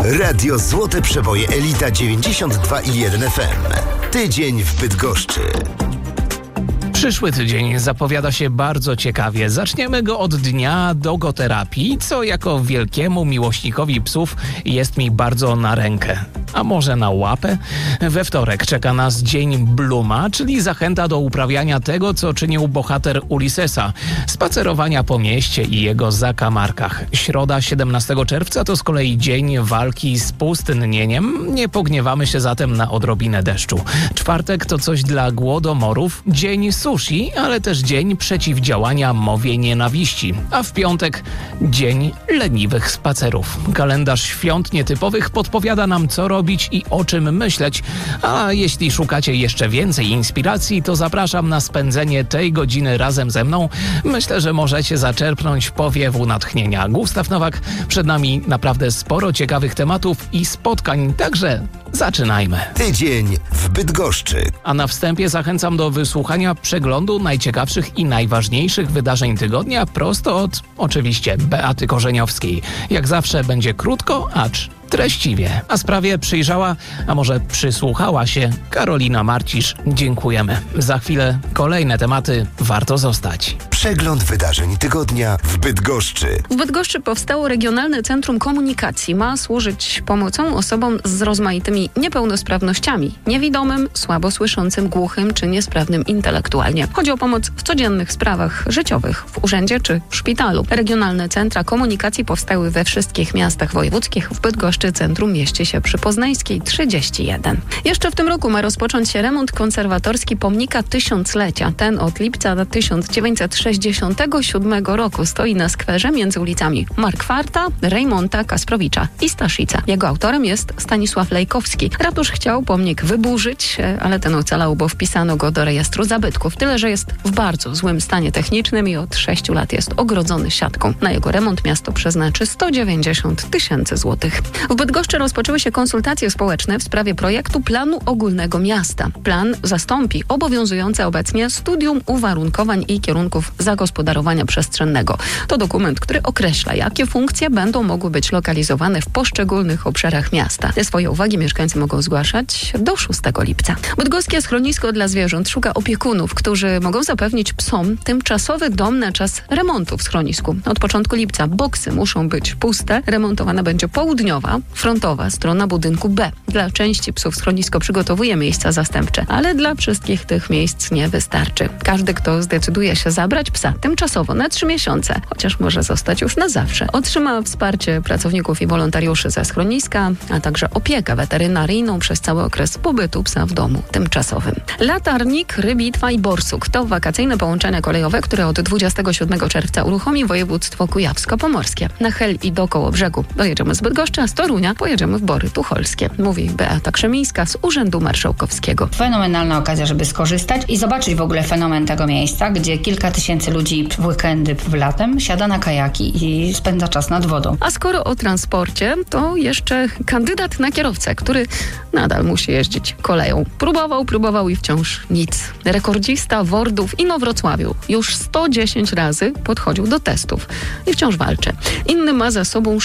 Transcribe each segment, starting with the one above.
Radio Złote Przeboje Elita 92,1 FM. Tydzień w Bydgoszczy. Przyszły tydzień zapowiada się bardzo ciekawie. Zaczniemy go od dnia dogoterapii, co jako wielkiemu miłośnikowi psów jest mi bardzo na rękę. A może na łapę? We wtorek czeka nas Dzień Bluma, czyli zachęta do uprawiania tego, co czynił bohater Ulyssesa. Spacerowania po mieście i jego zakamarkach. Środa 17 czerwca to z kolei dzień walki z pustynnieniem. Nie pogniewamy się zatem na odrobinę deszczu. Czwartek to coś dla głodomorów. Dzień sushi, ale też dzień przeciwdziałania mowie nienawiści. A w piątek dzień leniwych spacerów. Kalendarz świąt nietypowych podpowiada nam, co robić i o czym myśleć. A jeśli szukacie jeszcze więcej inspiracji, to zapraszam na spędzenie tej godziny razem ze mną. Myślę, że możecie zaczerpnąć powiewu natchnienia. Gustaw Nowak, przed nami naprawdę sporo ciekawych tematów i spotkań, także zaczynajmy. Tydzień w Bydgoszczy. A na wstępie zachęcam do wysłuchania przeglądu najciekawszych i najważniejszych wydarzeń tygodnia prosto od, oczywiście, Beaty Korzeniowskiej. Jak zawsze będzie krótko, acz treściwie. A sprawie przyjrzała, a może przysłuchała się Karolina Marcisz. Dziękujemy. Za chwilę kolejne tematy. Warto zostać. Przegląd wydarzeń tygodnia w Bydgoszczy. W Bydgoszczy powstało Regionalne Centrum Komunikacji. Ma służyć pomocą osobom z rozmaitymi niepełnosprawnościami. Niewidomym, słabosłyszącym, głuchym czy niesprawnym intelektualnie. Chodzi o pomoc w codziennych sprawach życiowych, w urzędzie czy w szpitalu. Regionalne Centra Komunikacji powstały we wszystkich miastach wojewódzkich. W Bydgoszczy centrum mieści się przy Poznańskiej 31. Jeszcze w tym roku ma rozpocząć się remont konserwatorski pomnika tysiąclecia. Ten od lipca 1967 roku stoi na skwerze między ulicami Markwarta, Rejmonta, Kasprowicza i Staszica. Jego autorem jest Stanisław Lejkowski. Ratusz chciał pomnik wyburzyć, ale ten ocalał, bo wpisano go do rejestru zabytków. Tyle, że jest w bardzo złym stanie technicznym i od 6 lat jest ogrodzony siatką. Na jego remont miasto przeznaczy 190 000 złotych. W Bydgoszczy rozpoczęły się konsultacje społeczne w sprawie projektu Planu Ogólnego Miasta. Plan zastąpi obowiązujące obecnie Studium Uwarunkowań i Kierunków Zagospodarowania Przestrzennego. To dokument, który określa, jakie funkcje będą mogły być lokalizowane w poszczególnych obszarach miasta. Swoje uwagi mieszkańcy mogą zgłaszać do 6 lipca. Bydgoskie schronisko dla zwierząt szuka opiekunów, którzy mogą zapewnić psom tymczasowy dom na czas remontu w schronisku. Od początku lipca boksy muszą być puste. Remontowana będzie południowa, frontowa strona budynku B. Dla części psów schronisko przygotowuje miejsca zastępcze, ale dla wszystkich tych miejsc nie wystarczy. Każdy, kto zdecyduje się zabrać psa tymczasowo na 3 miesiące, chociaż może zostać już na zawsze, otrzyma wsparcie pracowników i wolontariuszy ze schroniska, a także opiekę weterynaryjną przez cały okres pobytu psa w domu tymczasowym. Latarnik, Rybitwa i Borsuk to wakacyjne połączenia kolejowe, które od 27 czerwca uruchomi województwo kujawsko-pomorskie. Na Hel i do Kołobrzegu dojedziemy z Bydgoszczy, a z Torunia pojedziemy w Bory Tucholskie, mówi Beata Krzemińska z Urzędu Marszałkowskiego. Fenomenalna okazja, żeby skorzystać i zobaczyć w ogóle fenomen tego miejsca, gdzie kilka tysięcy ludzi w weekendy w latem siada na kajaki i spędza czas nad wodą. A skoro o transporcie, to jeszcze kandydat na kierowcę, który nadal musi jeździć koleją. Próbował i wciąż nic. Rekordzista Wordów w Inowrocławiu już 110 razy podchodził do testów i wciąż walczy. Inny ma za sobą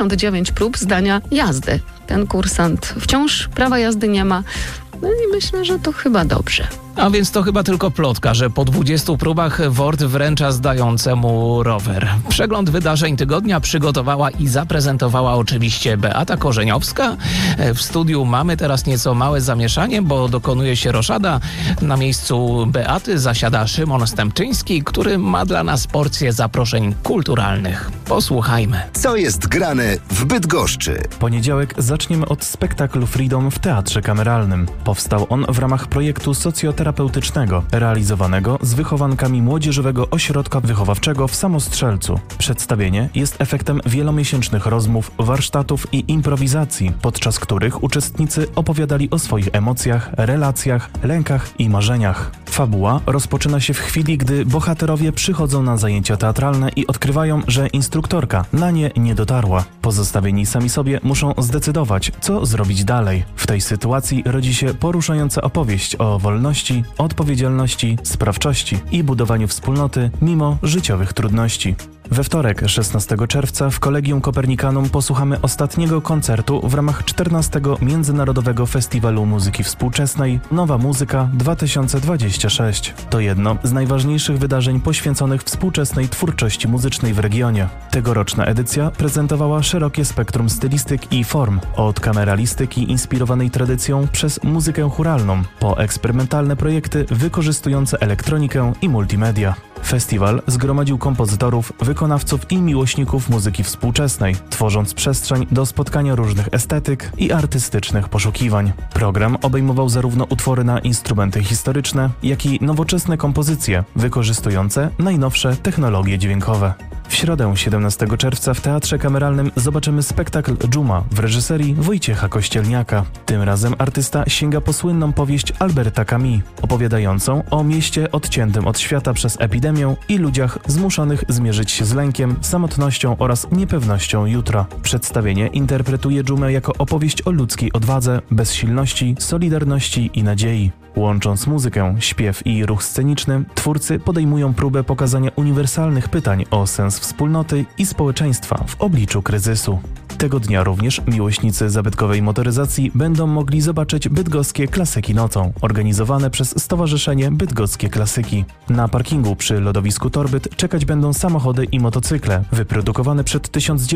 69 prób zdania jazdy. Ten kursant wciąż prawa jazdy nie ma. No i myślę, że to chyba dobrze. A więc to chyba tylko plotka, że po 20 próbach WORD wręcza zdającemu rower. Przegląd wydarzeń tygodnia przygotowała i zaprezentowała oczywiście Beata Korzeniowska. W studiu mamy teraz nieco małe zamieszanie, bo dokonuje się roszada. Na miejscu Beaty zasiada Szymon Stępczyński, który ma dla nas porcję zaproszeń kulturalnych. Posłuchajmy. Co jest grane w Bydgoszczy? Poniedziałek zaczniemy od spektaklu Freedom w Teatrze Kameralnym. Powstał on w ramach projektu socjoterapeutycznego, realizowanego z wychowankami Młodzieżowego Ośrodka Wychowawczego w Samostrzelcu. Przedstawienie jest efektem wielomiesięcznych rozmów, warsztatów i improwizacji, podczas których uczestnicy opowiadali o swoich emocjach, relacjach, lękach i marzeniach. Fabuła rozpoczyna się w chwili, gdy bohaterowie przychodzą na zajęcia teatralne i odkrywają, że instruktorka na nie dotarła. Pozostawieni sami sobie muszą zdecydować, co zrobić dalej. W tej sytuacji rodzi się poruszająca opowieść o wolności, odpowiedzialności, sprawczości i budowaniu wspólnoty mimo życiowych trudności. We wtorek, 16 czerwca w Collegium Copernicanum posłuchamy ostatniego koncertu w ramach 14. Międzynarodowego Festiwalu Muzyki Współczesnej Nowa Muzyka 2026. To jedno z najważniejszych wydarzeń poświęconych współczesnej twórczości muzycznej w regionie. Tegoroczna edycja prezentowała szerokie spektrum stylistyk i form, od kameralistyki inspirowanej tradycją przez muzykę chóralną, po eksperymentalne projekty wykorzystujące elektronikę i multimedia. Festiwal zgromadził kompozytorów, wykonawców i miłośników muzyki współczesnej, tworząc przestrzeń do spotkania różnych estetyk i artystycznych poszukiwań. Program obejmował zarówno utwory na instrumenty historyczne, jak i nowoczesne kompozycje wykorzystujące najnowsze technologie dźwiękowe. W środę 17 czerwca w Teatrze Kameralnym zobaczymy spektakl Dżuma w reżyserii Wojciecha Kościelniaka. Tym razem artysta sięga po słynną powieść Alberta Camus, opowiadającą o mieście odciętym od świata przez epidemię i ludziach zmuszonych zmierzyć się z lękiem, samotnością oraz niepewnością jutra. Przedstawienie interpretuje Dżumę jako opowieść o ludzkiej odwadze, bezsilności, solidarności i nadziei. Łącząc muzykę, śpiew i ruch sceniczny, twórcy podejmują próbę pokazania uniwersalnych pytań o sens wspólnoty i społeczeństwa w obliczu kryzysu. Tego dnia również miłośnicy zabytkowej motoryzacji będą mogli zobaczyć bydgoskie klasyki nocą, organizowane przez Stowarzyszenie Bydgoskie Klasyki. Na parkingu przy lodowisku Torbyt czekać będą samochody i motocykle, wyprodukowane przed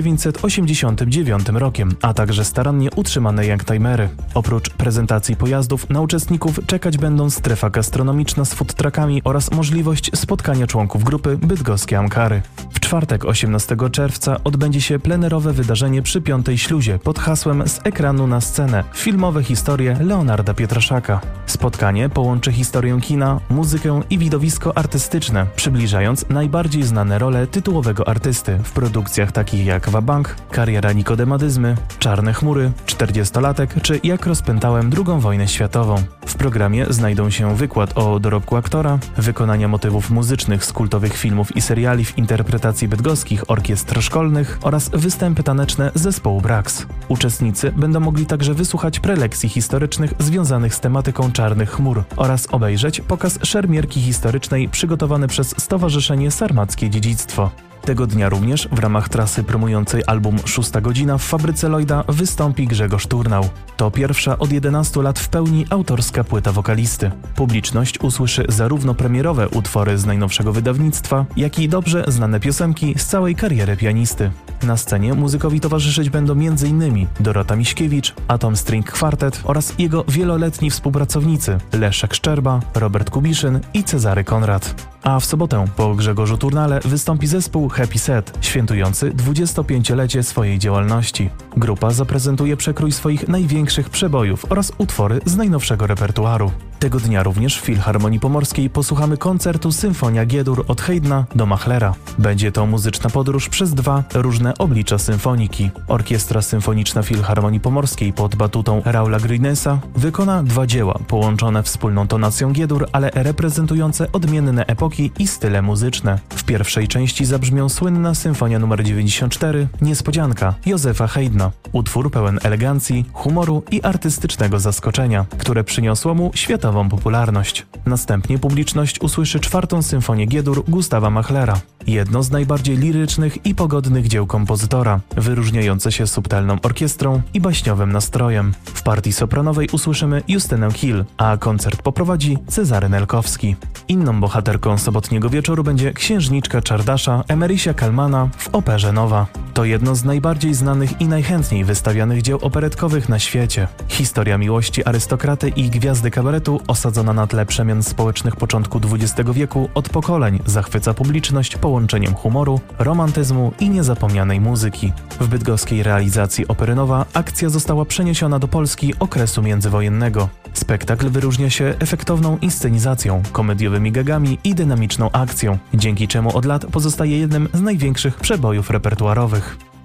1989 rokiem, a także starannie utrzymane youngtimery. Oprócz prezentacji pojazdów na uczestników czekać będą strefa gastronomiczna z food truckami oraz możliwość spotkania członków grupy Bydgoskie Amkary. W czwartek 18 czerwca odbędzie się plenerowe wydarzenie przy Piątej Śluzie pod hasłem Z ekranu na scenę – filmowe historie Leonarda Pietraszaka. Spotkanie połączy historię kina, muzykę i widowisko artystyczne, przybliżając najbardziej znane role tytułowego artysty w produkcjach takich jak Wabank, Kariera Nikodemadyzmy, Czarne chmury, 40-latek czy Jak rozpętałem II wojnę światową. W programie znajdą się wykład o dorobku aktora, wykonania motywów muzycznych z kultowych filmów i seriali w interpretacji bydgoskich orkiestr szkolnych oraz występy taneczne zespołu Brax. Uczestnicy będą mogli także wysłuchać prelekcji historycznych związanych z tematyką czarnych chmur oraz obejrzeć pokaz szermierki historycznej przygotowany przez Stowarzyszenie Sarmackie Dziedzictwo. Tego dnia również w ramach trasy promującej album 6 godzina w fabryce Lloyda wystąpi Grzegorz Turnał. To pierwsza od 11 lat w pełni autorska płyta wokalisty. Publiczność usłyszy zarówno premierowe utwory z najnowszego wydawnictwa, jak i dobrze znane piosenki z całej kariery pianisty. Na scenie muzykowi towarzyszyć będą m.in. Dorota Miśkiewicz, Atom String Quartet oraz jego wieloletni współpracownicy Leszek Szczerba, Robert Kubiszyn i Cezary Konrad. A w sobotę po Grzegorzu Turnale wystąpi zespół Happy Set, świętujący 25-lecie swojej działalności. Grupa zaprezentuje przekrój swoich największych przebojów oraz utwory z najnowszego repertuaru. Tego dnia również w Filharmonii Pomorskiej posłuchamy koncertu Symfonia G-dur od Haydna do Machlera. Będzie to muzyczna podróż przez dwa różne oblicza symfoniki. Orkiestra Symfoniczna Filharmonii Pomorskiej pod batutą Raula Grinesa wykona dwa dzieła połączone wspólną tonacją G-dur, ale reprezentujące odmienne epoki i style muzyczne. W pierwszej części zabrzmią słynna Symfonia nr 94 Niespodzianka Józefa Haydna. Utwór pełen elegancji, humoru i artystycznego zaskoczenia, które przyniosło mu światową popularność. Następnie publiczność usłyszy czwartą Symfonię G-dur Gustawa Machlera. Jedno z najbardziej lirycznych i pogodnych dzieł kompozytora, wyróżniające się subtelną orkiestrą i baśniowym nastrojem. W partii sopranowej usłyszymy Justynę Kiel, a koncert poprowadzi Cezary Nelkowski. Inną bohaterką sobotniego wieczoru będzie księżniczka Czardasza Emerysia Kalmana w operze Nowa. To jedno z najbardziej znanych i najchętniej wystawianych dzieł operetkowych na świecie. Historia miłości arystokraty i gwiazdy kabaretu osadzona na tle przemian społecznych początku XX wieku od pokoleń zachwyca publiczność połączeniem humoru, romantyzmu i niezapomnianej muzyki. W bydgoskiej realizacji opery Nowa akcja została przeniesiona do Polski okresu międzywojennego. Spektakl wyróżnia się efektowną inscenizacją, komediowymi gagami i dynamiczną akcją, dzięki czemu od lat pozostaje jednym z największych przebojów repertuarowych.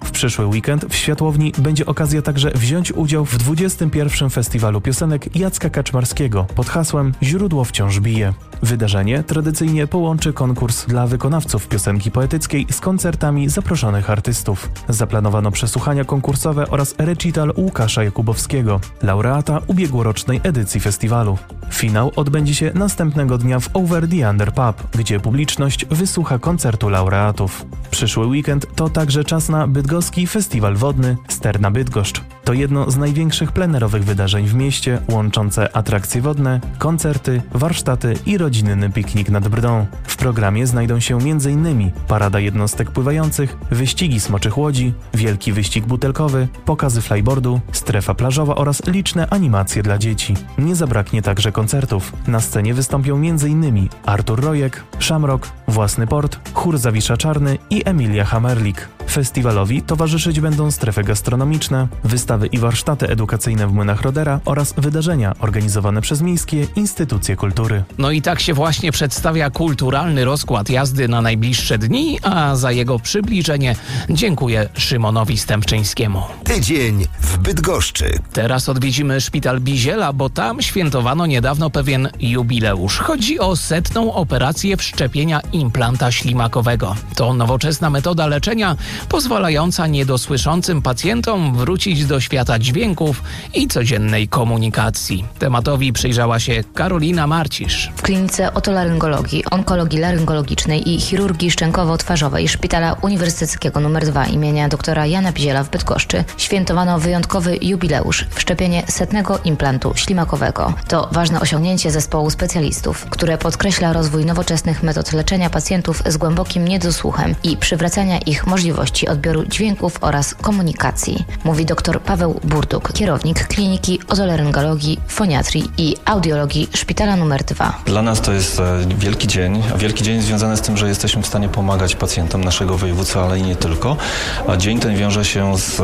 W przyszły weekend w Światłowni będzie okazja także wziąć udział w 21. Festiwalu Piosenek Jacka Kaczmarskiego pod hasłem Źródło wciąż bije. Wydarzenie tradycyjnie połączy konkurs dla wykonawców piosenki poetyckiej z koncertami zaproszonych artystów. Zaplanowano przesłuchania konkursowe oraz recital Łukasza Jakubowskiego, laureata ubiegłorocznej edycji festiwalu. Finał odbędzie się następnego dnia w Over the Under Pub, gdzie publiczność wysłucha koncertu laureatów. Przyszły weekend to także czas na bydgoski festiwal wodny Sterna Bydgoszcz. To jedno z największych plenerowych wydarzeń w mieście, łączące atrakcje wodne, koncerty, warsztaty i rodzinny piknik nad Brdą. W programie znajdą się m.in. parada jednostek pływających, wyścigi smoczych łodzi, wielki wyścig butelkowy, pokazy flyboardu, strefa plażowa oraz liczne animacje dla dzieci. Nie zabraknie także koncertów. Na scenie wystąpią m.in. Artur Rojek, Shamrock, Własny Port, Chór Zawisza Czarny i Emilia Hamerlik. Festiwalowi towarzyszyć będą strefy gastronomiczne, wystawy i warsztaty edukacyjne w Młynach Rodera oraz wydarzenia organizowane przez miejskie instytucje kultury. No i tak się właśnie przedstawia kulturalny rozkład jazdy na najbliższe dni, a za jego przybliżenie dziękuję Szymonowi Stępczyńskiemu. Tydzień w Bydgoszczy. Teraz odwiedzimy szpital Biziela, bo tam świętowano niedawno pewien jubileusz. Chodzi o 100. operację wszczepienia implanta ślimakowego. To nowoczesna metoda leczenia pozwalająca niedosłyszącym pacjentom wrócić do świata dźwięków i codziennej komunikacji. Tematowi przyjrzała się Karolina Marcisz. W klinice otolaryngologii, onkologii laryngologicznej i chirurgii szczękowo-twarzowej Szpitala Uniwersyteckiego nr 2 imienia doktora Jana Biziela w Bydgoszczy świętowano wyjątkowy jubileusz – wszczepienie 100. implantu ślimakowego. To ważne osiągnięcie zespołu specjalistów, które podkreśla rozwój nowoczesnych metod leczenia pacjentów z głębokim niedosłuchem i przywracania ich możliwości odbioru dźwięków oraz komunikacji, mówi dr Paweł Burduk, kierownik Kliniki Otolaryngologii, Foniatrii i Audiologii Szpitala nr 2. Dla nas to jest wielki dzień związany z tym, że jesteśmy w stanie pomagać pacjentom naszego województwa, ale i nie tylko. A dzień ten wiąże się z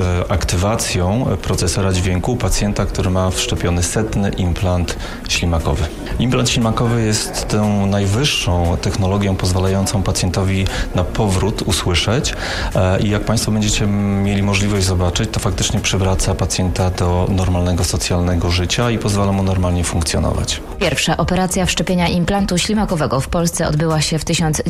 aktywacją procesora dźwięku pacjenta, który ma wszczepiony 100. implant ślimakowy. Implant ślimakowy jest tą najwyższą technologią pozwalającą pacjentowi na powrót usłyszeć i jak Państwo będziecie mieli możliwość zobaczyć, to faktycznie przywraca pacjenta do normalnego, socjalnego życia i pozwala mu normalnie funkcjonować. Pierwsza operacja wszczepienia implantu ślimakowego w Polsce odbyła się w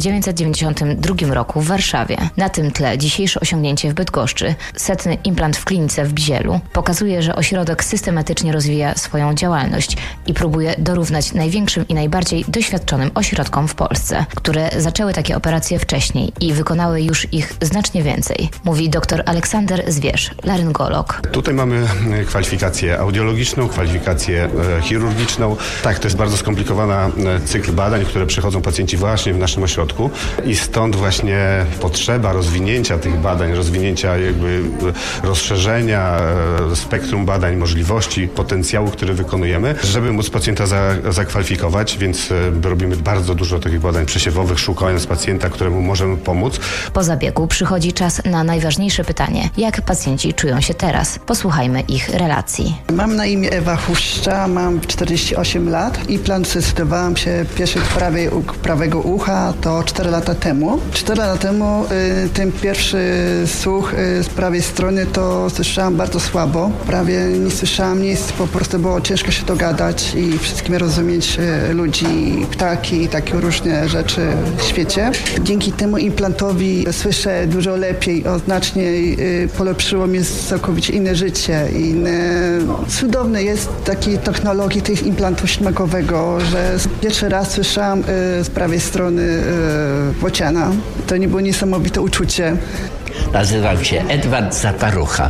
1992 roku w Warszawie. Na tym tle dzisiejsze osiągnięcie w Bydgoszczy, 100. implant w klinice w Bizielu, pokazuje, że ośrodek systematycznie rozwija swoją działalność i próbuje dorównać największym i najbardziej doświadczonym ośrodkom w Polsce, które zaczęły takie operacje wcześniej i wykonały już ich znacznie więcej, mówi dr Aleksander Zwierz, laryngolog. Tutaj mamy kwalifikację audiologiczną, kwalifikację chirurgiczną. Tak, to jest bardzo skomplikowany cykl badań, które przechodzą pacjenci właśnie w naszym ośrodku i stąd właśnie potrzeba rozwinięcia tych badań, rozwinięcia rozszerzenia spektrum badań, możliwości, potencjału, który wykonujemy, żeby móc pacjenta zakwalifikować, więc robimy bardzo dużo takich badań przesiewowych, szukając pacjenta, któremu możemy pomóc. Po zabiegu przychodzi czas na najważniejsze pytanie. Jak pacjenci czują się teraz? Posłuchajmy ich relacji. Mam na imię Ewa Huszcza, mam 48 lat. Implant zdecydowałam się pierwszy prawego ucha to 4 lata temu. 4 lata temu ten pierwszy słuch z prawej strony to słyszałam bardzo słabo. Prawie nie słyszałam nic, po prostu było ciężko się dogadać i wszystkim rozumieć ludzi, ptaki i takie różne rzeczy w świecie. Dzięki temu implantowi słyszę dużo lepiej, znacznie polepszyło mi całkowicie inne życie. Cudowne jest takiej technologii tych implantów ślimakowego, że pierwszy raz słyszałam z prawej strony bociana. To nie było niesamowite uczucie. Nazywam się Edward Zaparucha.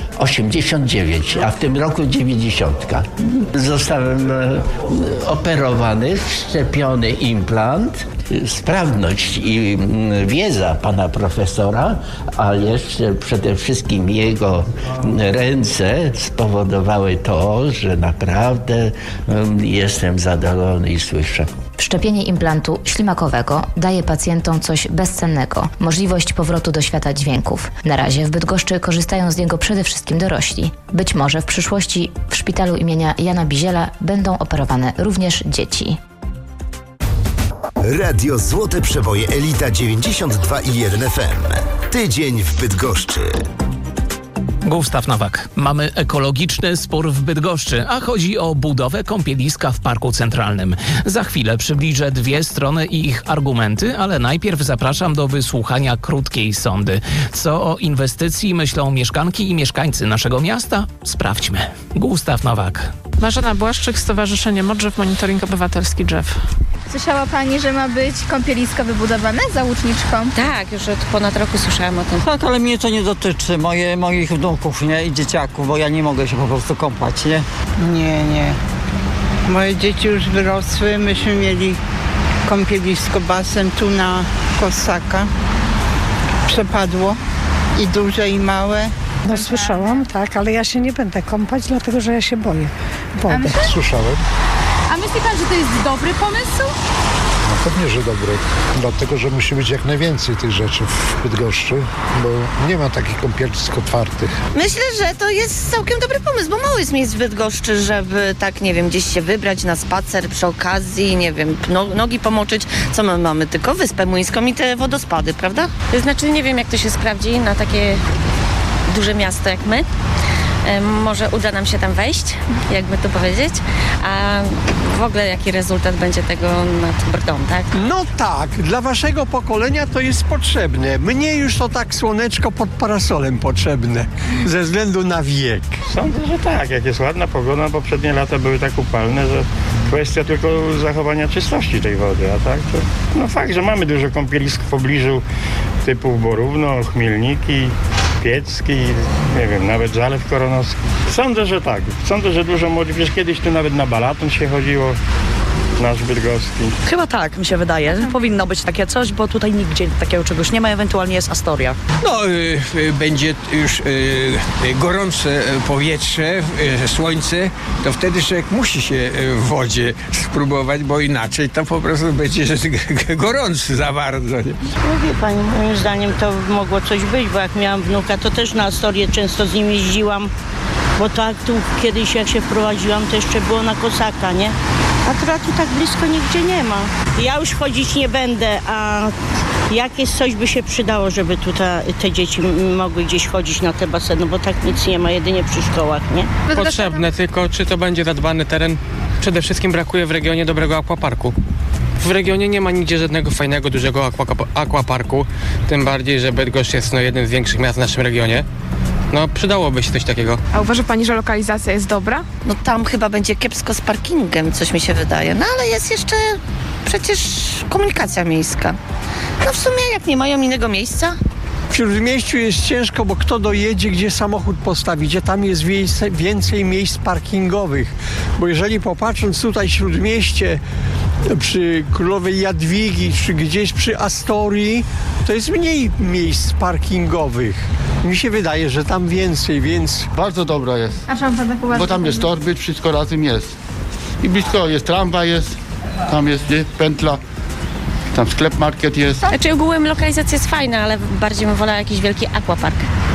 89, a w tym roku 90. Zostałem operowany, wszczepiony implant. Sprawność i wiedza pana profesora, a jeszcze przede wszystkim jego ręce spowodowały to, że naprawdę jestem zadowolony i słyszę. Wszczepienie implantu ślimakowego daje pacjentom coś bezcennego. Możliwość powrotu do świata dźwięków. Na razie w Bydgoszczy korzystają z niego przede wszystkim dorośli. Być może w przyszłości w szpitalu imienia Jana Biziela będą operowane również dzieci. Radio Złote Przeboje Elita 92,1 FM. Tydzień w Bydgoszczy. Gustaw Nowak. Mamy ekologiczny spór w Bydgoszczy, a chodzi o budowę kąpieliska w Parku Centralnym. Za chwilę przybliżę dwie strony i ich argumenty, ale najpierw zapraszam do wysłuchania krótkiej sondy. Co o inwestycji myślą mieszkanki i mieszkańcy naszego miasta? Sprawdźmy. Gustaw Nowak. Marzena Błaszczyk, Stowarzyszenie Modrzew, Monitoring Obywatelski Drzew. Słyszała Pani, że ma być kąpielisko wybudowane za Łuczniczką? Tak, już od ponad roku słyszałam o tym. Tak, ale mnie to nie dotyczy, moich wnuków, nie? I dzieciaków, bo ja nie mogę się po prostu kąpać, nie? Nie. Moje dzieci już wyrosły, myśmy mieli kąpielisko, basen tu na Kosaka. Przepadło i duże i małe. No słyszałam, tak, ale ja się nie będę kąpać, dlatego że ja się boję wody. Słyszałem. A myśli Pan, że to jest dobry pomysł? No pewnie, że dobry. Dlatego, że musi być jak najwięcej tych rzeczy w Bydgoszczy, bo nie ma takich kąpielisk otwartych. Myślę, że to jest całkiem dobry pomysł, bo mało jest miejsc w Bydgoszczy, żeby tak, nie wiem, gdzieś się wybrać na spacer przy okazji, nie wiem, nogi pomoczyć. Co my mamy? Tylko Wyspę Młyńską i te wodospady, prawda? Znaczy nie wiem, jak to się sprawdzi na takie duże miasto jak my. Może uda nam się tam wejść, jakby to powiedzieć, a w ogóle jaki rezultat będzie tego nad Brdą, tak? No tak, dla waszego pokolenia to jest potrzebne. Mnie już to tak słoneczko pod parasolem potrzebne, ze względu na wiek. Sądzę, że tak, jak jest ładna pogoda, poprzednie lata były tak upalne, że kwestia tylko zachowania czystości tej wody, a tak to no fakt, że mamy dużo kąpielisk w pobliżu typu Borówno, Chmielniki, Piecki, nie wiem, nawet Zalew Koronowski. Sądzę, że tak. Sądzę, że dużo młodych, wiesz, kiedyś tu nawet na Balaton się chodziło, nasz bydgoski. Chyba tak, mi się wydaje. Powinno być takie coś, bo tutaj nigdzie takiego czegoś nie ma, ewentualnie jest Astoria. No, będzie już gorące powietrze, słońce, to wtedy człowiek musi się w wodzie spróbować, bo inaczej to po prostu będzie gorący za bardzo. Nie? No wie pani, moim zdaniem to mogło coś być, bo jak miałam wnuka, to też na Astorię często z nim jeździłam, bo tak tu kiedyś jak się wprowadziłam, to jeszcze było na Kosaka, nie? A teraz tu tak blisko nigdzie nie ma. Ja już chodzić nie będę, a jakieś coś by się przydało, żeby tutaj te dzieci mogły gdzieś chodzić na te baseny, bo tak nic nie ma, jedynie przy szkołach, nie? Potrzebne, tylko czy to będzie zadbany teren? Przede wszystkim brakuje w regionie dobrego aquaparku. W regionie nie ma nigdzie żadnego fajnego, dużego aquaparku, tym bardziej, że Bydgoszcz jest jednym z większych miast w naszym regionie. No, przydałoby się coś takiego. A uważa pani, że lokalizacja jest dobra? No tam chyba będzie kiepsko z parkingiem, coś mi się wydaje. No ale jest jeszcze przecież komunikacja miejska. No w sumie jak nie mają innego miejsca? W Śródmieściu jest ciężko, bo kto dojedzie, gdzie samochód postawić, a tam jest więcej miejsc parkingowych. Bo jeżeli popatrząc tutaj w Śródmieście, przy Królowej Jadwigi, czy gdzieś przy Astorii, to jest mniej miejsc parkingowych. Mi się wydaje, że tam więcej, więc... Bardzo dobra jest, A pan tak uważa? bo tam jest torby, wszystko razem jest. I blisko jest tramwaj, jest, tam jest pętla. Tam sklep, market jest. Znaczy ogółem lokalizacja jest fajna, ale bardziej bym wolała jakiś wielki aquapark.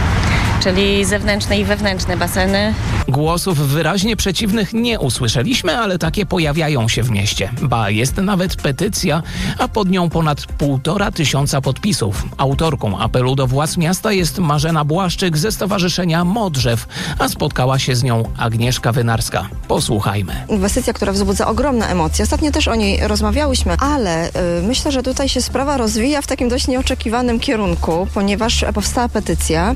Czyli zewnętrzne i wewnętrzne baseny. Głosów wyraźnie przeciwnych nie usłyszeliśmy, ale takie pojawiają się w mieście. Ba, jest nawet petycja, a pod nią ponad 1500 podpisów. Autorką apelu do władz miasta jest Marzena Błaszczyk ze Stowarzyszenia Modrzew, a spotkała się z nią Agnieszka Wynarska. Posłuchajmy. Inwestycja, która wzbudza ogromne emocje. Ostatnio też o niej rozmawiałyśmy, ale myślę, że tutaj się sprawa rozwija w takim dość nieoczekiwanym kierunku, ponieważ powstała petycja,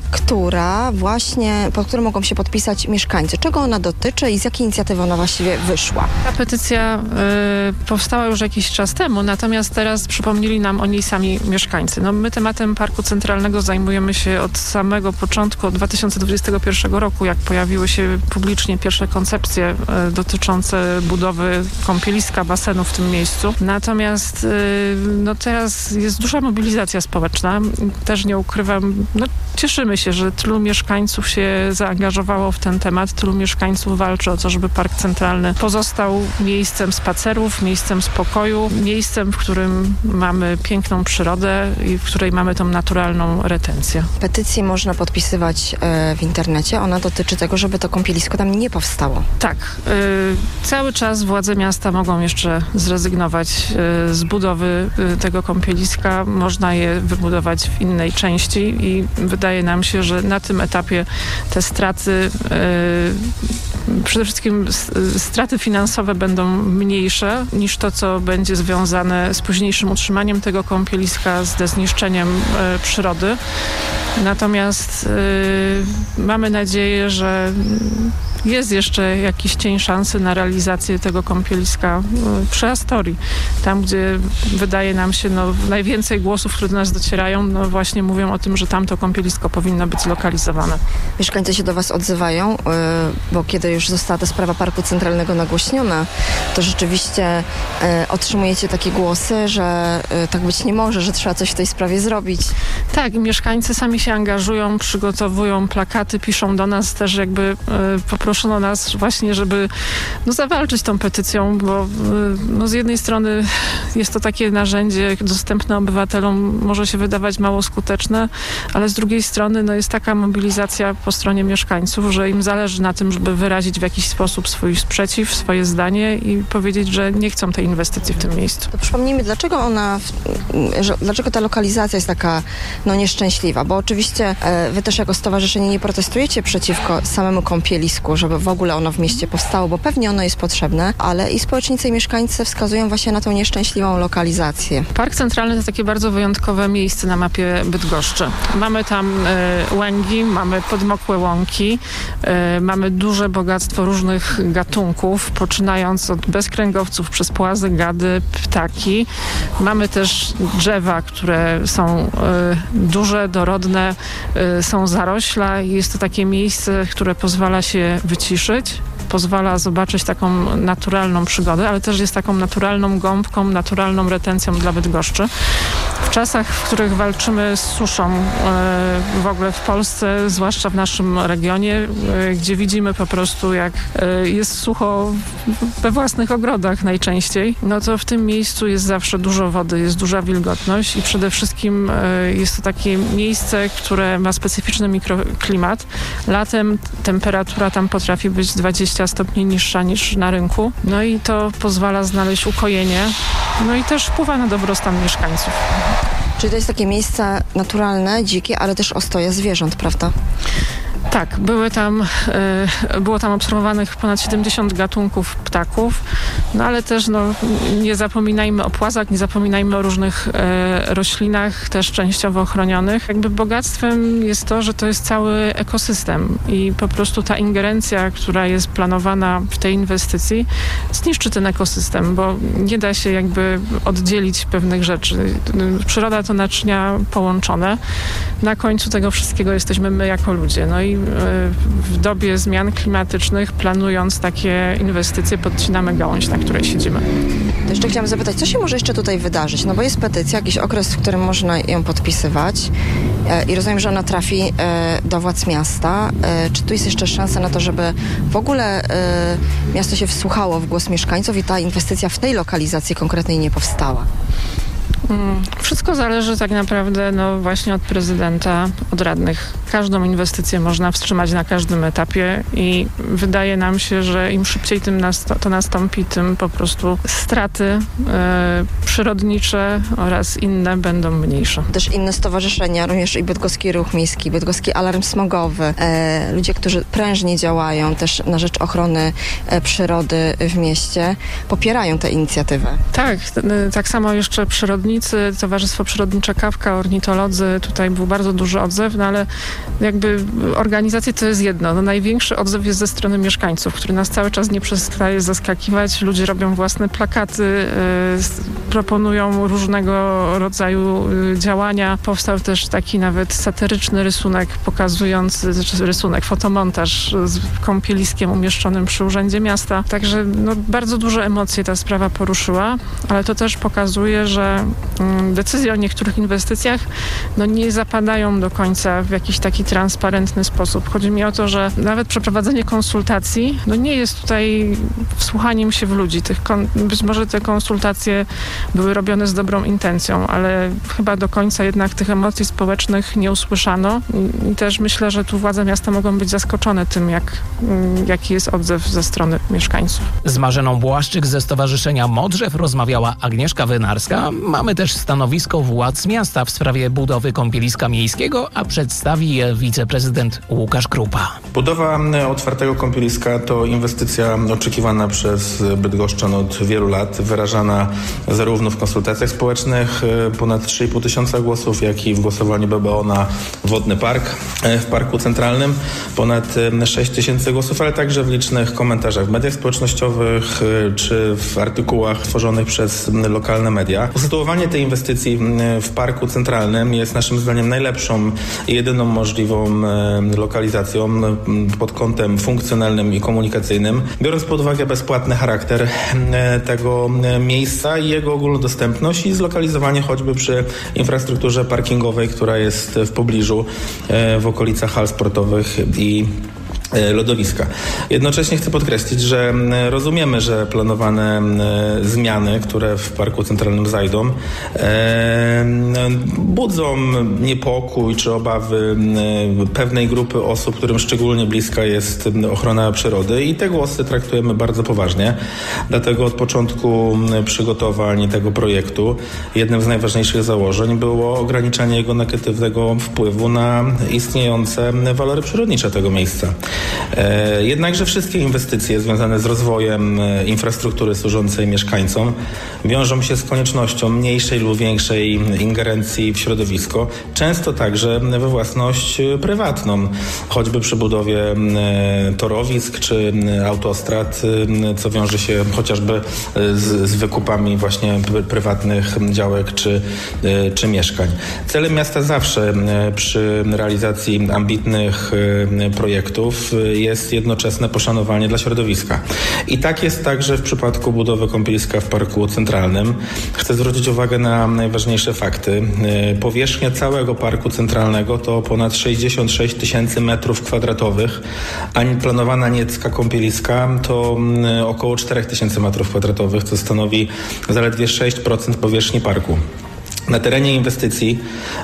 pod którą mogą się podpisać mieszkańcy. Czego ona dotyczy i z jakiej inicjatywy ona właściwie wyszła? Ta petycja powstała już jakiś czas temu, natomiast teraz przypomnieli nam o niej sami mieszkańcy. No, my tematem Parku Centralnego zajmujemy się od samego początku, od 2021 roku, jak pojawiły się publicznie pierwsze koncepcje dotyczące budowy kąpieliska, basenu w tym miejscu. Natomiast teraz jest duża mobilizacja społeczna. Też nie ukrywam, cieszymy się, że tylu mieszkańców się zaangażowało w ten temat, tylu mieszkańców walczy o to, żeby Park Centralny pozostał miejscem spacerów, miejscem spokoju, miejscem, w którym mamy piękną przyrodę i w której mamy tą naturalną retencję. Petycję można podpisywać w internecie. Ona dotyczy tego, żeby to kąpielisko tam nie powstało. Tak. Cały czas władze miasta mogą jeszcze zrezygnować z budowy tego kąpieliska. Można je wybudować w innej części i wydaje nam się, że na tym etapie te straty, przede wszystkim straty finansowe będą mniejsze niż to, co będzie związane z późniejszym utrzymaniem tego kąpieliska, z zniszczeniem przyrody. Natomiast mamy nadzieję, że jest jeszcze jakiś cień szansy na realizację tego kąpieliska przy Astorii. Tam, gdzie wydaje nam się najwięcej głosów, które do nas docierają, właśnie mówią o tym, że tamto kąpielisko powinno być zlokalizowane. Mieszkańcy się do was odzywają, bo kiedy już została ta sprawa Parku Centralnego nagłośniona, to rzeczywiście otrzymujecie takie głosy, że tak być nie może, że trzeba coś w tej sprawie zrobić. Tak, i mieszkańcy sami się angażują, przygotowują plakaty, piszą do nas też jakby poproszono nas właśnie, żeby zawalczyć tą petycją, bo z jednej strony jest to takie narzędzie dostępne obywatelom, może się wydawać mało skuteczne, ale z drugiej strony jest taka mobilizacja po stronie mieszkańców, że im zależy na tym, żeby wyrazić w jakiś sposób swój sprzeciw, swoje zdanie i powiedzieć, że nie chcą tej inwestycji w tym miejscu. To przypomnijmy, dlaczego ta lokalizacja jest taka nieszczęśliwa, bo oczywiście wy też jako stowarzyszenie nie protestujecie przeciwko samemu kąpielisku, żeby w ogóle ono w mieście powstało, bo pewnie ono jest potrzebne, ale i społecznicy i mieszkańcy wskazują właśnie na tą nieszczęśliwą lokalizację. Park Centralny to takie bardzo wyjątkowe miejsce na mapie Bydgoszczy. Mamy tam łęgi, mamy podmokłe łąki, mamy duże bogactwo różnych gatunków, poczynając od bezkręgowców przez płazy, gady, ptaki. Mamy też drzewa, które są duże, dorodne, są zarośla i jest to takie miejsce, które pozwala się wyciszyć, pozwala zobaczyć taką naturalną przygodę, ale też jest taką naturalną gąbką, naturalną retencją dla Bydgoszczy. W czasach, w których walczymy z suszą w ogóle w Polsce, zwłaszcza w naszym regionie, gdzie widzimy po prostu, jak jest sucho we własnych ogrodach najczęściej, to w tym miejscu jest zawsze dużo wody, jest duża wilgotność i przede wszystkim jest to takie miejsce, które ma specyficzny mikroklimat. Latem temperatura tam potrafi być 20 stopni niższa niż na rynku. I to pozwala znaleźć ukojenie. I też wpływa na dobrostan mieszkańców. Czyli to jest takie miejsce naturalne, dzikie, ale też ostoja zwierząt, prawda? Tak, było tam obserwowanych ponad 70 gatunków ptaków, ale też nie zapominajmy o płazach, nie zapominajmy o różnych roślinach, też częściowo chronionych. Jakby bogactwem jest to, że to jest cały ekosystem i po prostu ta ingerencja, która jest planowana w tej inwestycji, zniszczy ten ekosystem, bo nie da się jakby oddzielić pewnych rzeczy. Przyroda to naczynia połączone. Na końcu tego wszystkiego jesteśmy my jako ludzie. I w dobie zmian klimatycznych, planując takie inwestycje, podcinamy gałąź, na której siedzimy. To jeszcze chciałam zapytać, co się może jeszcze tutaj wydarzyć? Bo jest petycja, jakiś okres, w którym można ją podpisywać i rozumiem, że ona trafi do władz miasta. Czy tu jest jeszcze szansa na to, żeby w ogóle miasto się wsłuchało w głos mieszkańców i ta inwestycja w tej lokalizacji konkretnej nie powstała? Wszystko zależy tak naprawdę właśnie od prezydenta, od radnych. Każdą inwestycję można wstrzymać na każdym etapie i wydaje nam się, że im szybciej to nastąpi, tym po prostu straty przyrodnicze oraz inne będą mniejsze. Też inne stowarzyszenia, również i Bydgoski Ruch Miejski, Bydgoski Alarm Smogowy, ludzie, którzy prężnie działają też na rzecz ochrony przyrody w mieście, popierają tę inicjatywę. Tak samo jeszcze przyrodnicy, Towarzystwo Przyrodnicze Kawka, ornitolodzy, tutaj był bardzo duży odzew, ale jakby organizacje to jest jedno. Największy odzew jest ze strony mieszkańców, który nas cały czas nie przestaje zaskakiwać. Ludzie robią własne plakaty, proponują różnego rodzaju działania. Powstał też taki nawet satyryczny rysunek pokazujący, fotomontaż z kąpieliskiem umieszczonym przy Urzędzie Miasta. Także bardzo duże emocje ta sprawa poruszyła, ale to też pokazuje, że decyzje o niektórych inwestycjach nie zapadają do końca w jakiś taki transparentny sposób. Chodzi mi o to, że nawet przeprowadzenie konsultacji nie jest tutaj wsłuchaniem się w ludzi. Być może te konsultacje były robione z dobrą intencją, ale chyba do końca jednak tych emocji społecznych nie usłyszano. I też myślę, że tu władze miasta mogą być zaskoczone tym, jaki jest odzew ze strony mieszkańców. Z Marzeną Błaszczyk ze Stowarzyszenia Modrzew rozmawiała Agnieszka Wynarska. Mamy też stanowisko władz miasta w sprawie budowy kąpieliska miejskiego, a przedstawi je wiceprezydent Łukasz Krupa. Budowa otwartego kąpieliska to inwestycja oczekiwana przez bydgoszczan od wielu lat, wyrażana zarówno w konsultacjach społecznych, ponad 3,5 tysiąca głosów, jak i w głosowaniu BBO na Wodny Park w Parku Centralnym, ponad 6 tysięcy głosów, ale także w licznych komentarzach w mediach społecznościowych czy w artykułach tworzonych przez lokalne media. Usytuowanie tej inwestycji w Parku Centralnym jest naszym zdaniem najlepszą i jedyną możliwą lokalizacją pod kątem funkcjonalnym i komunikacyjnym, biorąc pod uwagę bezpłatny charakter tego miejsca i jego ogólnodostępność i zlokalizowanie choćby przy infrastrukturze parkingowej, która jest w pobliżu, w okolicach hal sportowych i lodowiska. Jednocześnie chcę podkreślić, że rozumiemy, że planowane zmiany, które w Parku Centralnym zajdą, budzą niepokój czy obawy pewnej grupy osób, którym szczególnie bliska jest ochrona przyrody i te głosy traktujemy bardzo poważnie. Dlatego od początku przygotowań tego projektu jednym z najważniejszych założeń było ograniczanie jego negatywnego wpływu na istniejące walory przyrodnicze tego miejsca. Jednakże wszystkie inwestycje związane z rozwojem infrastruktury służącej mieszkańcom wiążą się z koniecznością mniejszej lub większej ingerencji w środowisko, często także we własność prywatną, choćby przy budowie torowisk czy autostrad, co wiąże się chociażby z wykupami właśnie prywatnych działek czy mieszkań. Celem miasta zawsze przy realizacji ambitnych projektów jest jednoczesne poszanowanie dla środowiska. I tak jest także w przypadku budowy kąpieliska w Parku Centralnym. Chcę zwrócić uwagę na najważniejsze fakty. Powierzchnia całego Parku Centralnego to ponad 66 tysięcy metrów kwadratowych, a planowana niecka kąpieliska to około 4 tysięcy metrów kwadratowych, co stanowi zaledwie 6% powierzchni parku. Na terenie inwestycji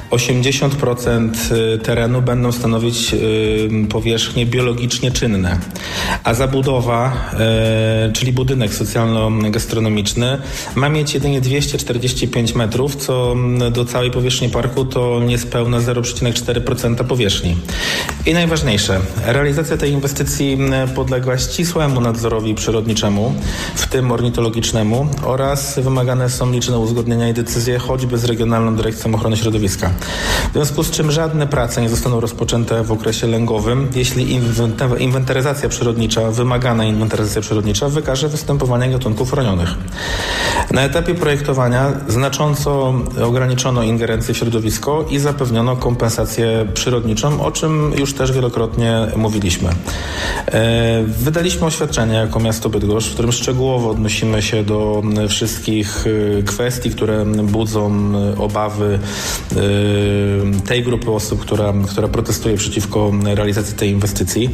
80% terenu będą stanowić powierzchnie biologicznie czynne, a zabudowa, czyli budynek socjalno-gastronomiczny, ma mieć jedynie 245 metrów, co do całej powierzchni parku to niespełna 0,4% powierzchni. I najważniejsze, realizacja tej inwestycji podlega ścisłemu nadzorowi przyrodniczemu, w tym ornitologicznemu, oraz wymagane są liczne uzgodnienia i decyzje, choćby z Regionalną Dyrekcją Ochrony Środowiska. W związku z czym żadne prace nie zostaną rozpoczęte w okresie lęgowym, jeśli inwentaryzacja przyrodnicza, wymagana inwentaryzacja przyrodnicza wykaże występowanie gatunków chronionych. Na etapie projektowania znacząco ograniczono ingerencję w środowisko i zapewniono kompensację przyrodniczą, o czym już też wielokrotnie mówiliśmy. Wydaliśmy oświadczenie jako miasto Bydgoszcz, w którym szczegółowo odnosimy się do wszystkich kwestii, które budzą obawy tej grupy osób, która protestuje przeciwko realizacji tej inwestycji.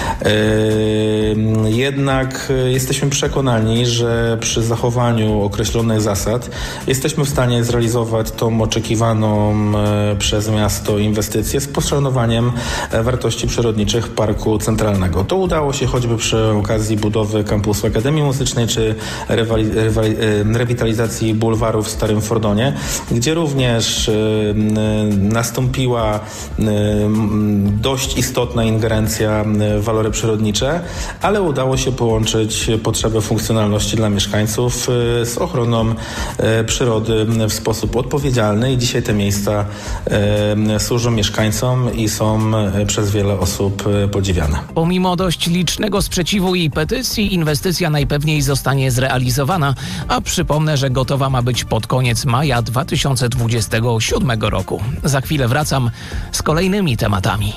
Jednak jesteśmy przekonani, że przy zachowaniu określonych zasad jesteśmy w stanie zrealizować tą oczekiwaną przez miasto inwestycję z poszanowaniem wartości przyrodniczych Parku Centralnego. To udało się choćby przy okazji budowy kampusu Akademii Muzycznej czy rewitalizacji bulwaru w Starym Fordonie, gdzie również nastąpiła dość istotna ingerencja w walory przyrodnicze, ale udało się połączyć potrzebę funkcjonalności dla mieszkańców z ochroną przyrody w sposób odpowiedzialny i dzisiaj te miejsca służą mieszkańcom i są przez wiele osób podziwiane. Pomimo dość licznego sprzeciwu i petycji, inwestycja najpewniej zostanie zrealizowana, a przypomnę, że gotowa ma być pod koniec maja 2027 roku. Za chwilę wracam z kolejnymi tematami.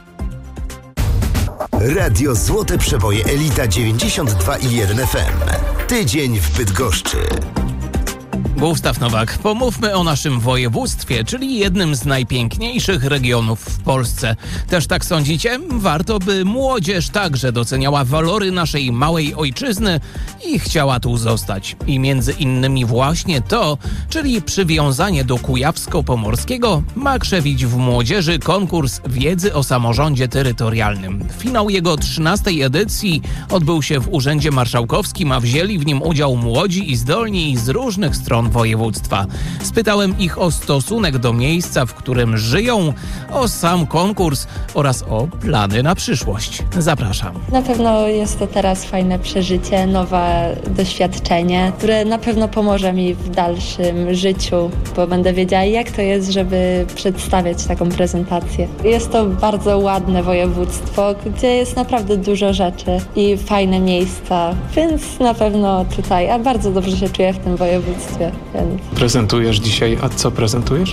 Radio Złote Przeboje Elita 92,1 FM. Tydzień w Bydgoszczy. Gustaw Nowak, pomówmy o naszym województwie, czyli jednym z najpiękniejszych regionów w Polsce. Też tak sądzicie? Warto, by młodzież także doceniała walory naszej małej ojczyzny i chciała tu zostać. I między innymi właśnie to, czyli przywiązanie do kujawsko-pomorskiego, ma krzewić w młodzieży konkurs wiedzy o samorządzie terytorialnym. Finał jego 13. edycji odbył się w Urzędzie Marszałkowskim, a wzięli w nim udział młodzi i zdolni z różnych stron województwa. Spytałem ich o stosunek do miejsca, w którym żyją, o sam konkurs oraz o plany na przyszłość. Zapraszam. Na pewno jest to teraz fajne przeżycie, nowe doświadczenie, które na pewno pomoże mi w dalszym życiu, bo będę wiedziała, jak to jest, żeby przedstawiać taką prezentację. Jest to bardzo ładne województwo, gdzie jest naprawdę dużo rzeczy i fajne miejsca, więc na pewno tutaj, a bardzo dobrze się czuję w tym województwie. Więc. Prezentujesz dzisiaj, a co prezentujesz?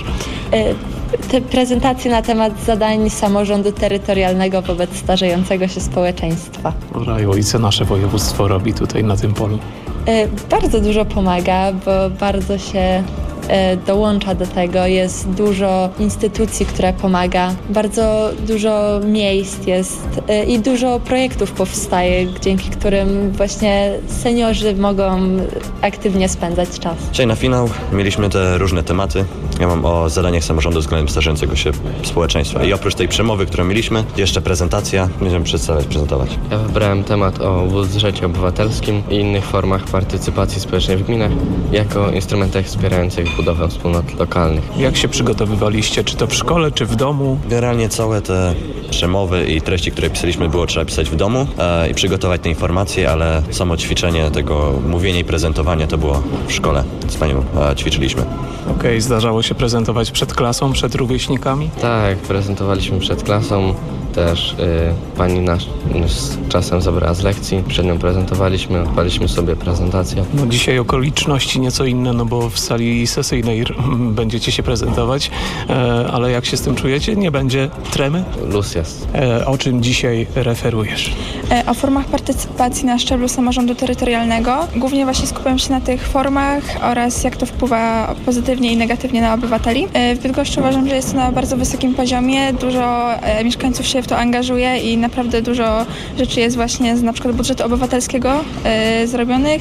Te prezentacje na temat zadań samorządu terytorialnego wobec starzejącego się społeczeństwa. Raju, i co nasze województwo robi tutaj na tym polu? Bardzo dużo pomaga, bo bardzo się dołącza do tego. Jest dużo instytucji, które pomaga. Bardzo dużo miejsc jest i dużo projektów powstaje, dzięki którym właśnie seniorzy mogą aktywnie spędzać czas. Dzisiaj na finał mieliśmy te różne tematy. Ja mam o zadaniach samorządu względem starzejącego się społeczeństwa. I oprócz tej przemowy, którą mieliśmy, jeszcze prezentacja. Będziemy prezentować. Ja wybrałem temat o budżecie obywatelskim i innych formach partycypacji społecznej w gminach jako instrumentach wspierających budowę wspólnot lokalnych. Jak się przygotowywaliście? Czy to w szkole, czy w domu? Generalnie całe te przemowy i treści, które pisaliśmy, trzeba pisać w domu i przygotować te informacje, ale samo ćwiczenie tego mówienia i prezentowania to było w szkole. Z panią ćwiczyliśmy. Okej, zdarzało się prezentować przed klasą, przed rówieśnikami? Tak, prezentowaliśmy przed klasą. Też pani nas czasem zabrała z lekcji, przed nią prezentowaliśmy, odpaliśmy sobie prezentację. No dzisiaj okoliczności nieco inne, no bo w sali sesyjnej będziecie się prezentować, ale jak się z tym czujecie? Nie będzie tremy? Luz jest. O czym dzisiaj referujesz? O formach partycypacji na szczeblu samorządu terytorialnego. Głównie właśnie skupiam się na tych formach oraz jak to wpływa pozytywnie i negatywnie na obywateli. W Bydgoszczy uważam, że jest to na bardzo wysokim poziomie. Dużo mieszkańców się w to angażuje i naprawdę dużo rzeczy jest właśnie z na przykład budżetu obywatelskiego zrobionych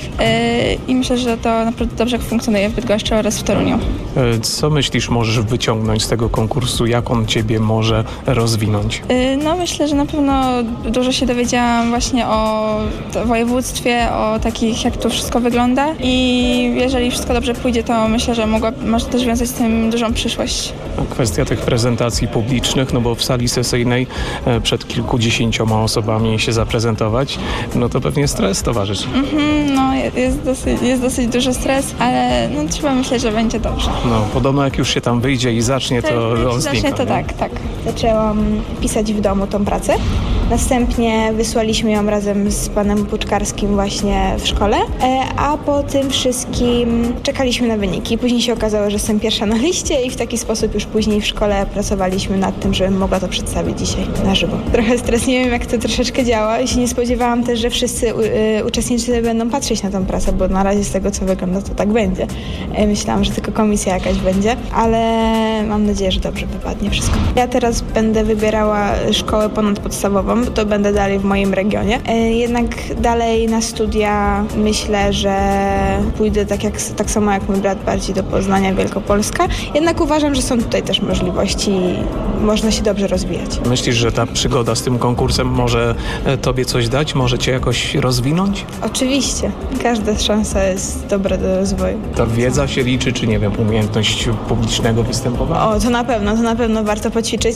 i myślę, że to naprawdę dobrze funkcjonuje w Bydgoszczy oraz w Toruniu. Co myślisz, możesz wyciągnąć z tego konkursu? Jak on ciebie może rozwinąć? No myślę, że na pewno dużo się dowiedziałam właśnie o województwie, o takich, jak to wszystko wygląda i jeżeli wszystko dobrze pójdzie, to myślę, że można też wiązać z tym dużą przyszłość. Kwestia tych prezentacji publicznych, no bo w sali sesyjnej przed kilkudziesięcioma osobami się zaprezentować, no to pewnie stres towarzyszy. No jest dosyć duży stres, ale no, trzeba myśleć, że będzie dobrze. No podobno jak już się tam wyjdzie i zacznie, to on znika. To tak. Zaczęłam pisać w domu tą pracę. Następnie wysłaliśmy ją razem z panem Puczkarskim właśnie w szkole, a po tym wszystkim czekaliśmy na wyniki. Później się okazało, że jestem pierwsza na liście i w taki sposób już później w szkole pracowaliśmy nad tym, żebym mogła to przedstawić dzisiaj na żywo. Trochę stres, nie wiem jak to troszeczkę działa i się nie spodziewałam też, że wszyscy uczestnicy będą patrzeć na tą pracę, bo na razie z tego co wygląda to tak będzie. Myślałam, że tylko komisja jakaś będzie, ale mam nadzieję, że dobrze wypadnie wszystko. Ja teraz będę wybierała szkołę ponadpodstawową, to będę dalej w moim regionie. Jednak dalej na studia myślę, że pójdę tak samo jak mój brat bardziej do Poznania, Wielkopolska. Jednak uważam, że są tutaj też możliwości i można się dobrze rozwijać. Myślisz, że ta przygoda z tym konkursem może tobie coś dać? Może cię jakoś rozwinąć? Oczywiście. Każda szansa jest dobra do rozwoju. Ta wiedza się liczy, czy nie wiem, umiejętność publicznego występowania? O, to na pewno warto poćwiczyć.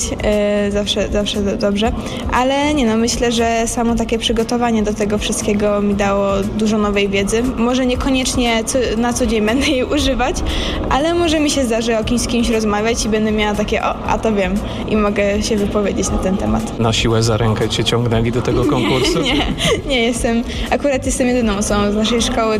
Zawsze dobrze. Ale nie, myślę, że samo takie przygotowanie do tego wszystkiego mi dało dużo nowej wiedzy. Może niekoniecznie na co dzień będę jej używać, ale może mi się zdarzy z kimś rozmawiać i będę miała takie, a to wiem i mogę się wypowiedzieć na ten temat. Na siłę za rękę cię ciągnęli do tego konkursu? Nie jestem jedyną osobą z naszej szkoły,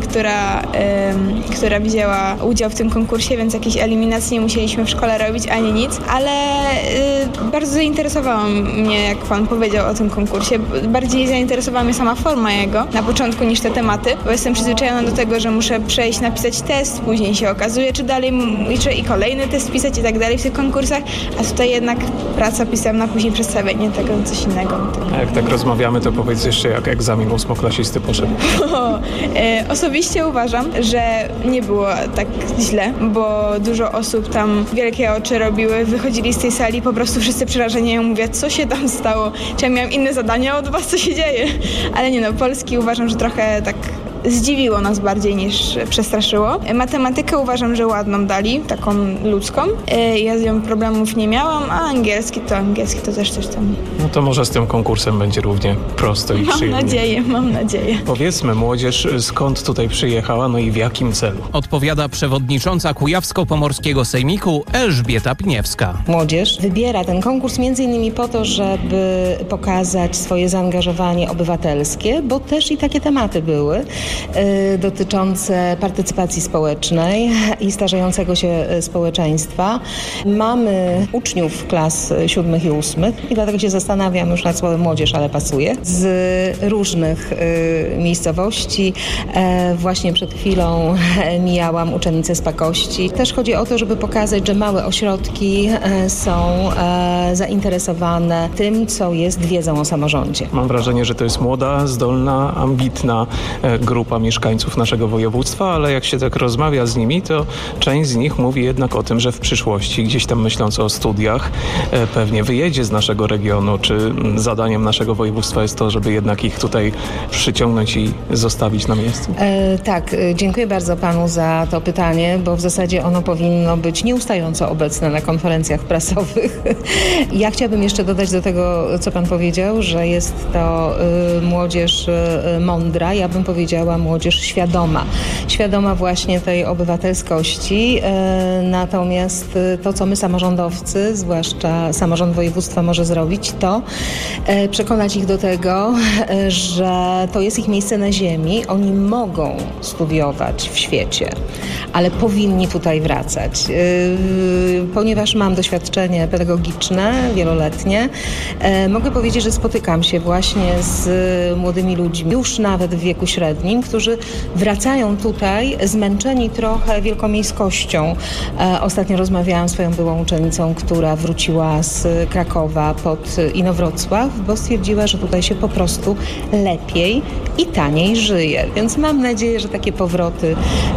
która wzięła udział w tym konkursie, więc jakiejś eliminacji nie musieliśmy w szkole robić ani nic, ale bardzo zainteresowało mnie, jak pan powiedział o tym tym konkursie. Bardziej zainteresowała mnie sama forma jego na początku niż te tematy, bo jestem przyzwyczajona do tego, że muszę przejść, napisać test, później się okazuje, czy dalej i kolejny test pisać i tak dalej w tych konkursach, a tutaj jednak praca pisemna, później przedstawienie tego, coś innego. A jak tak rozmawiamy, to powiedz jeszcze, jak egzamin ósmoklasisty poszedł. Osobiście uważam, że nie było tak źle, bo dużo osób tam wielkie oczy robiły, wychodzili z tej sali, po prostu wszyscy przerażeni, ja mówię, co się tam stało? Czy ja miałam inne zadania od was, co się dzieje? Ale nie no, polski uważam, że trochę tak zdziwiło nas bardziej niż przestraszyło. Matematykę uważam, że ładną dali, taką ludzką. Ja z nią problemów nie miałam, a angielski to też coś tam. No to może z tym konkursem będzie równie prosto i przyjemnie. Mam nadzieję. Powiedzmy, młodzież skąd tutaj przyjechała, no i w jakim celu? Odpowiada przewodnicząca Kujawsko-Pomorskiego Sejmiku Elżbieta Pniewska. Młodzież wybiera ten konkurs m.in. po to, żeby pokazać swoje zaangażowanie obywatelskie, bo też i takie tematy były dotyczące partycypacji społecznej i starzejącego się społeczeństwa. Mamy uczniów klas 7 i 8 i dlatego się zastanawiam już nad słowem młodzież, ale pasuje, z różnych miejscowości. Właśnie przed chwilą mijałam uczennicę z Pakości. Też chodzi o to, żeby pokazać, że małe ośrodki są zainteresowane tym, co jest wiedzą o samorządzie. Mam wrażenie, że to jest młoda, zdolna, ambitna grupa mieszkańców naszego województwa, ale jak się tak rozmawia z nimi, to część z nich mówi jednak o tym, że w przyszłości, gdzieś tam myśląc o studiach, pewnie wyjedzie z naszego regionu. Czy zadaniem naszego województwa jest to, żeby jednak ich tutaj przyciągnąć i zostawić na miejscu? Tak, dziękuję bardzo panu za to pytanie, bo w zasadzie ono powinno być nieustająco obecne na konferencjach prasowych. Ja chciałabym jeszcze dodać do tego, co pan powiedział, że jest to młodzież mądra. Ja bym powiedziała młodzież świadoma. Świadoma właśnie tej obywatelskości. Natomiast to, co my samorządowcy, zwłaszcza samorząd województwa może zrobić, to przekonać ich do tego, że to jest ich miejsce na ziemi. Oni mogą studiować w świecie, ale powinni tutaj wracać. Ponieważ mam doświadczenie pedagogiczne, wieloletnie, mogę powiedzieć, że spotykam się właśnie z młodymi ludźmi, już nawet w wieku średnim, którzy wracają tutaj zmęczeni trochę wielkomiejskością. Ostatnio rozmawiałam z swoją byłą uczennicą, która wróciła z Krakowa pod Inowrocław, bo stwierdziła, że tutaj się po prostu lepiej i taniej żyje. Więc mam nadzieję, że takie powroty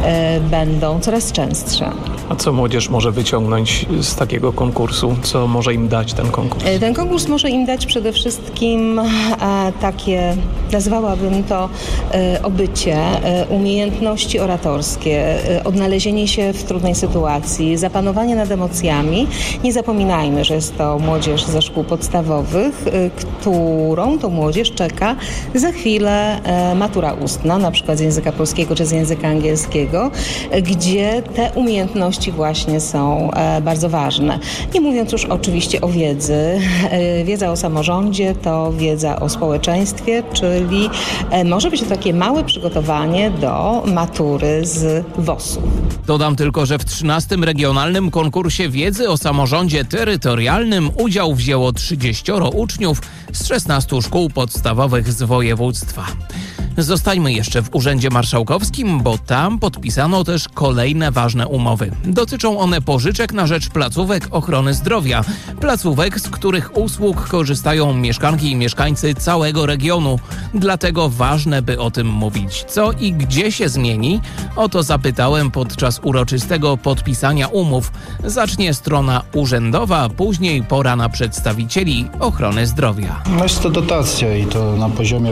będą coraz częstsze. A co młodzież może wyciągnąć z takiego konkursu? Co może im dać ten konkurs? Ten konkurs może im dać przede wszystkim takie, nazwałabym to obycie, umiejętności oratorskie, odnalezienie się w trudnej sytuacji, zapanowanie nad emocjami. Nie zapominajmy, że jest to młodzież ze szkół podstawowych, którą to młodzież czeka za chwilę matura ustna, na przykład z języka polskiego czy z języka angielskiego, gdzie te umiejętności właśnie są bardzo ważne. Nie mówiąc już oczywiście o wiedzy. Wiedza o samorządzie to wiedza o społeczeństwie, czyli może być to takie małe przygotowanie do matury z WOS-u. Dodam tylko, że w 13. regionalnym konkursie wiedzy o samorządzie terytorialnym udział wzięło 30 uczniów z 16 szkół podstawowych z województwa. Zostańmy jeszcze w Urzędzie Marszałkowskim, bo tam podpisano też kolejne ważne umowy. Dotyczą one pożyczek na rzecz placówek ochrony zdrowia. Placówek, z których usług korzystają mieszkanki i mieszkańcy całego regionu. Dlatego ważne, by o tym mówić. Co i gdzie się zmieni? O to zapytałem podczas uroczystego podpisania umów. Zacznie strona urzędowa, a później pora na przedstawicieli ochrony zdrowia. Jest to dotacja i to na poziomie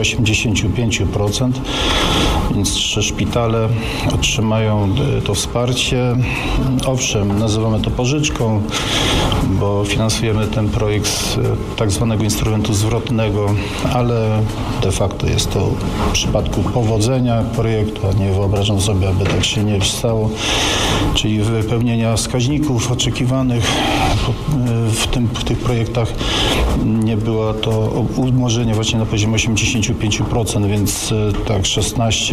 85%. Więc 3 szpitale otrzymają to wsparcie. Owszem, nazywamy to pożyczką, bo finansujemy ten projekt z tak zwanego instrumentu zwrotnego, ale de facto jest to w przypadku powodzenia projektu, a nie wyobrażam sobie, aby tak się nie stało, czyli wypełnienia wskaźników oczekiwanych w tych projektach nie było to umorzenie właśnie na poziomie 85%, więc tak 16